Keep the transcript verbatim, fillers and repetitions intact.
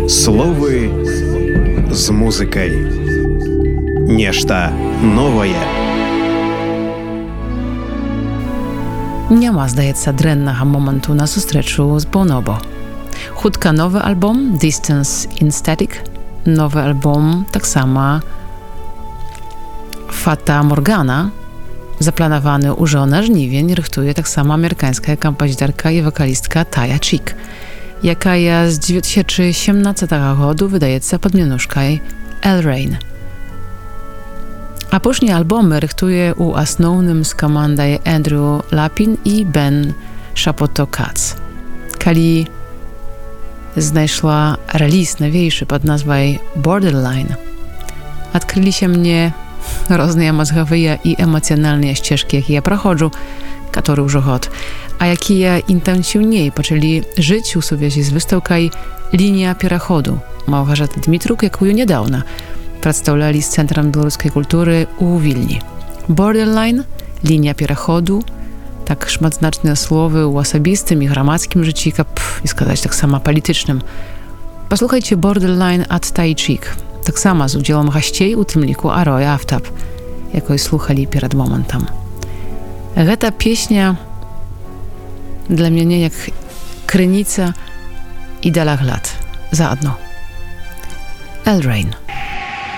Словы з музыкай. Нешта новае. Няма, здаецца, дрэннага моманту на сустрэчу з Бонобо. Хутка новы альбом «Distance in Static», новы альбом таксама «Fata Morgana», zaplanowany уже na żniwień, rychtuje tak samo amerykańska kompozytorka i wokalistka Taya Chick, jaka ja z dwa tysiące siedemnastego roku wydaje się pod mianuszkой L-Rain. A później albumy rychtuje u основnym z komandą Andrew Lapin i Ben Chapoteau-Katz. Kali znajszła release nowiejszy pod nazwą Borderline, odkryli się mnie różne mózgowe i emocjonalne ścieżki, jakie ja przechodzę, które już od, a jakie ja intensywniej zaczęli żyć w związku z wystawką Linia Переходу, ma uważać Dmitruk, jaką niedawno przedstawiali z Centrum Białoruskiej Kultury u Wilni. Borderline, Linia Переходу, tak szmatznaczne słowy u osobistym i gramackim życiu, i skazać tak samo politycznym. Posłuchajcie Borderline od Tayi Chick, tak samo z udziałem gości u tym liku Aroya Aftab, jakoś słuchali przed momentem. Ta pieśnia dla mnie nie jak krynica i dalach lat, zaadno. L-Rain.